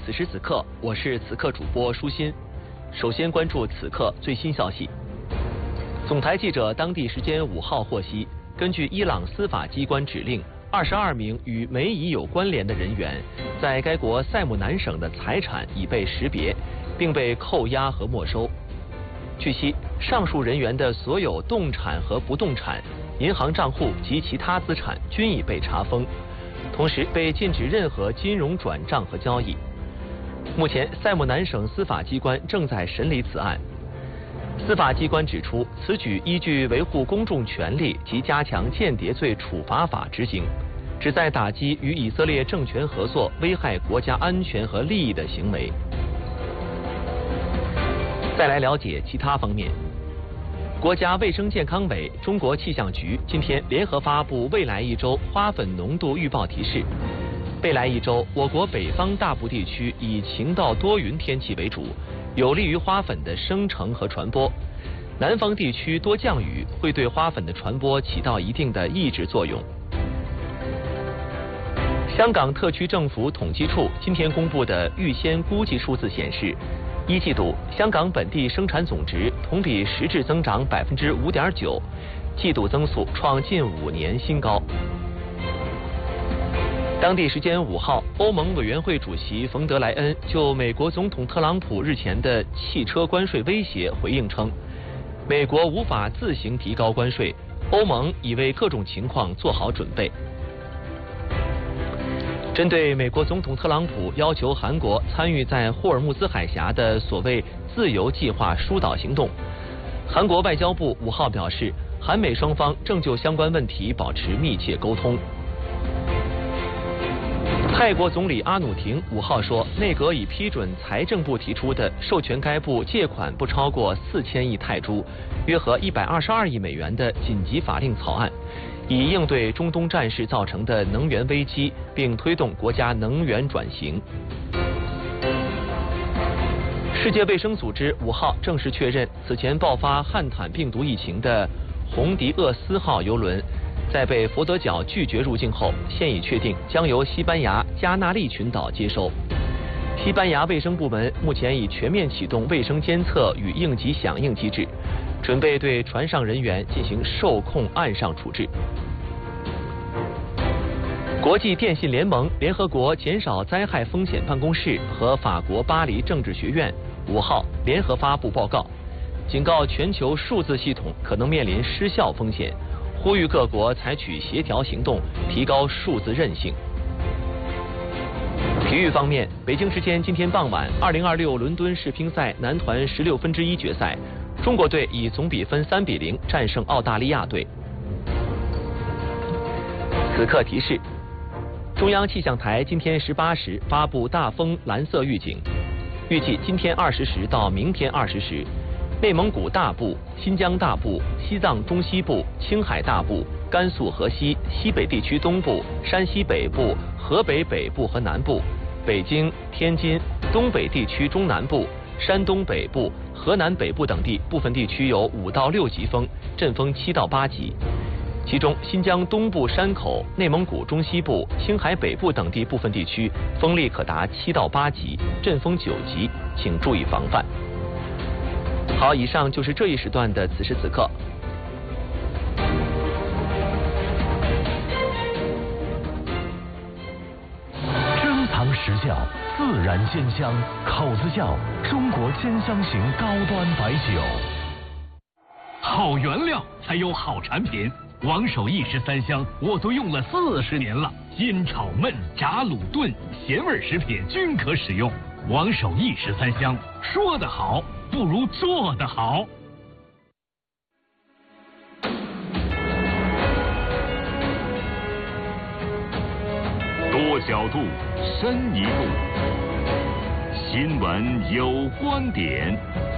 此时此刻，我是此刻主播舒心。首先关注此刻最新消息。总台记者当地时间5号获悉，根据伊朗司法机关指令，22名与梅姨有关联的人员，在该国塞姆南省的财产已被识别，并被扣押和没收。据悉，上述人员的所有动产和不动产、银行账户及其他资产均已被查封，同时被禁止任何金融转账和交易。目前，塞姆南省司法机关正在审理此案。司法机关指出，此举依据维护公众权利及加强间谍罪处罚法执行，旨在打击与以色列政权合作危害国家安全和利益的行为。再来了解其他方面。国家卫生健康委、中国气象局今天联合发布未来一周花粉浓度预报提示。未来一周，我国北方大部地区以晴到多云天气为主，有利于花粉的生成和传播。南方地区多降雨，会对花粉的传播起到一定的抑制作用。香港特区政府统计处今天公布的预先估计数字显示，1季度香港本地生产总值同比实质增长5.9%，季度增速创近5年新高。当地时间5号，欧盟委员会主席冯德莱恩就美国总统特朗普日前的汽车关税威胁回应称，美国无法自行提高关税，欧盟已为各种情况做好准备。针对美国总统特朗普要求韩国参与在霍尔木兹海峡的所谓自由计划疏导行动，韩国外交部5号表示，韩美双方正就相关问题保持密切沟通。泰国总理阿努廷5号说，内阁已批准财政部提出的授权该部借款不超过4000亿泰铢，约合122亿美元的紧急法令草案，以应对中东战事造成的能源危机，并推动国家能源转型。世界卫生组织5号正式确认，此前爆发汉坦病毒疫情的洪迪厄斯号邮轮，在被佛得角拒绝入境后，现已确定将由西班牙加那利群岛接收。西班牙卫生部门目前已全面启动卫生监测与应急响应机制，准备对船上人员进行受控岸上处置。国际电信联盟、联合国减少灾害风险办公室和法国巴黎政治学院5号联合发布报告，警告全球数字系统可能面临失效风险，呼吁各国采取协调行动，提高数字韧性。体育方面，北京时间今天傍晚，2026伦敦世乒赛男团1/16决赛，中国队以总比分3比0战胜澳大利亚队。此刻提示：中央气象台今天18时发布大风蓝色预警，预计今天20时到明天20时。内蒙古大部、新疆大部、西藏中西部、青海大部、甘肃河西、西北地区东部、山西北部、河北北部和南部、北京、天津、东北地区中南部、山东北部、河南北部等地部分地区有5到6级风，阵风7到8级。其中，新疆东部山口、内蒙古中西部、青海北部等地部分地区风力可达7到8级，阵风9级，请注意防范。好，以上就是这一时段的此时此刻。 珍藏实窖，自然鲜香，口子窖，中国鲜香型高端白酒。 好原料才有好产品，王守义13香我都用了40年了，煎炒焖炸卤炖咸味食品均可使用。王守义13香，说得好不如做得好。 多角度，深一步。新闻有观点。